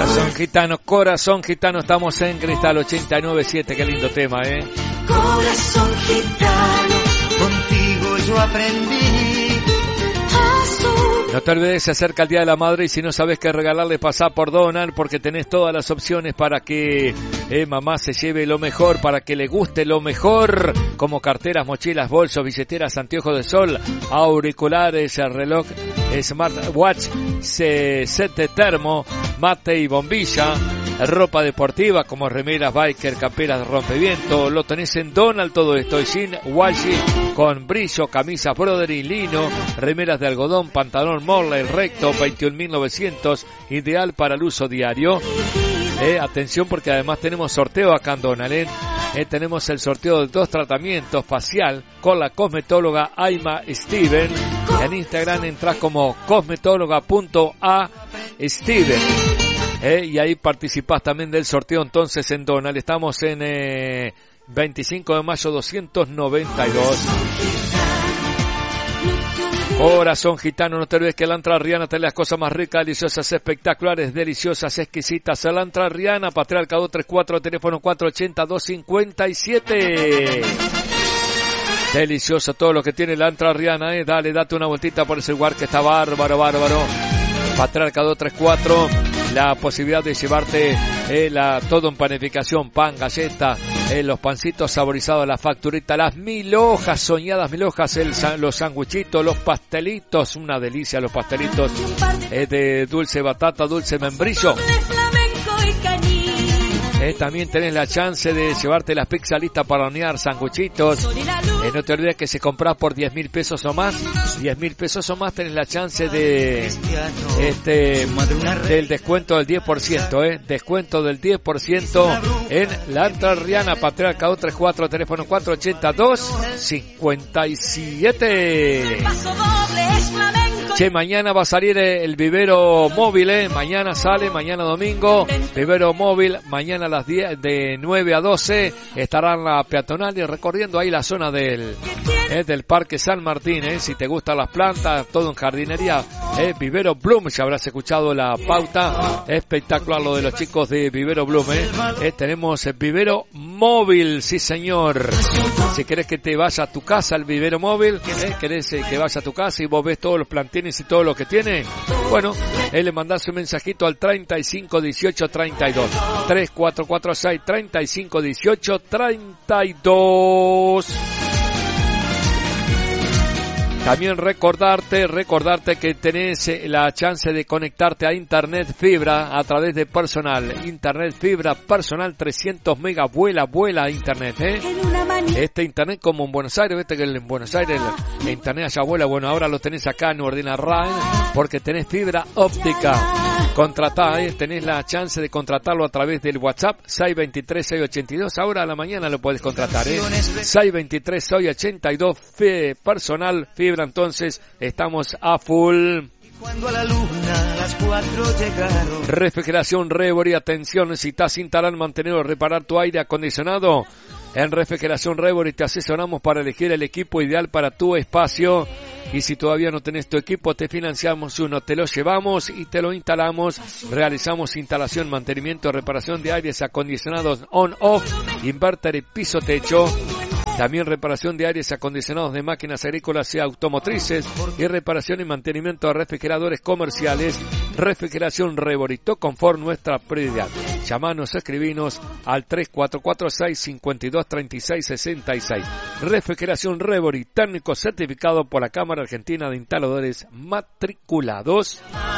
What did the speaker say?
Corazón Gitano, estamos en Cristal 89.7, qué lindo tema, Corazón gitano, contigo yo aprendí. No te olvides, se acerca el Día de la Madre y si no sabes qué regalarle, pasá por Donald porque tenés todas las opciones para que mamá se lleve lo mejor, para que le guste lo mejor, como carteras, mochilas, bolsos, billeteras, anteojos de sol, auriculares, reloj, smartwatch, set de termo, mate y bombilla, ropa deportiva como remeras, biker, camperas de rompeviento. Lo tenés en Donald todo esto, y sin washi, con brillo, camisas Broderi, lino, remeras de algodón, pantalón Morley recto, 21.900, ideal para el uso diario. Atención porque además tenemos sorteo acá en Donald. Tenemos el sorteo de 2 tratamientos facial con la cosmetóloga Aima Steven. En Instagram entras como cosmetóloga.a.steven. Y ahí participás también del sorteo entonces en Donald. Estamos en 25 de mayo 292. Corazón Gitano, no te olvides que el Entrerriana te las cosas más ricas, deliciosas, espectaculares, deliciosas, exquisitas. El Entrerriana, Patriarca 234, teléfono 480-257. Delicioso todo lo que tiene la Entrerriana, Dale, date una vueltita por ese lugar que está bárbaro. Patriarca 234, la posibilidad de llevarte todo en panificación, pan, galleta, los pancitos saborizados, la facturita, las 1000 hojas, soñadas 1000 hojas, los sanguichitos, los pastelitos, una delicia los pastelitos de dulce batata, dulce membrillo. También tenés la chance de llevarte las pizzas listas para hornear, sanguchitos. No te olvides que si compras por 10.000 pesos o más, 10.000 pesos o más, tenés la chance de del descuento del 10%, descuento del 10% en la Entrerriana, Patriarca 234, teléfono 480-257. Che, mañana va a salir el vivero móvil, mañana sale, mañana domingo, vivero móvil, mañana a las 10, de 9 a 12, estará en la peatonal y recorriendo ahí la zona del Parque San Martín, si te gustan las plantas, todo en jardinería, Vivero Bloom, ya habrás escuchado la pauta, espectacular lo de los chicos de Vivero Bloom, tenemos el vivero móvil, sí señor. Si querés que te vaya a tu casa el vivero móvil, querés que vaya a tu casa y vos ves todos los plantines y todo lo que tiene, bueno, le mandás un mensajito al 351832, 3446 351832. También recordarte que tenés la chance de conectarte a Internet Fibra a través de Personal. Internet Fibra Personal 300 megas, vuela Internet, Este Internet como en Buenos Aires, viste que en Buenos Aires el Internet allá vuela, bueno, ahora lo tenés acá en Ordina Rain, porque tenés fibra óptica. Contratá, tenés la chance de contratarlo a través del WhatsApp 623-682, ahora a la mañana lo podés contratar, 623-682, Personal Fibra, entonces estamos a full. Cuando a la luna las 4 llegaron. Refrigeración Rebori, atención, necesitas instalar, mantener o reparar tu aire acondicionado. En Refrigeración Rebori te asesoramos para elegir el equipo ideal para tu espacio. Y si todavía no tenés tu equipo, te financiamos uno, te lo llevamos y te lo instalamos. Realizamos instalación, mantenimiento, reparación de aires acondicionados on-off, inverter y piso-techo. También reparación de aires acondicionados de máquinas agrícolas y automotrices y reparación y mantenimiento de refrigeradores comerciales. Refrigeración Reborito Confort, nuestra prioridad. Llamanos, escribinos al 3446-523666. Refrigeración Rebori, técnico certificado por la Cámara Argentina de Instaladores Matriculados.